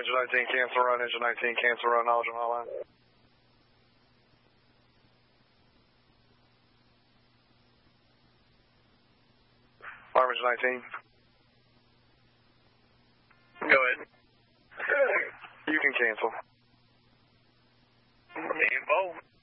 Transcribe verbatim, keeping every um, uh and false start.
Engine nineteen, cancel run, Engine nineteen, cancel run, knowledge on hotline. Farm Engine nineteen. Go ahead. You can cancel. Info.